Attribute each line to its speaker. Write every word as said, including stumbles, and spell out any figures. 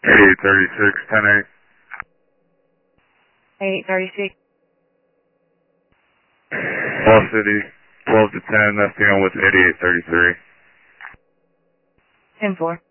Speaker 1: eighty-eight thirty-six, ten eight.
Speaker 2: eight thirty-six.
Speaker 1: Wall City, twelve to ten, that's dealing with eighty-eight thirty-three.
Speaker 2: ten four.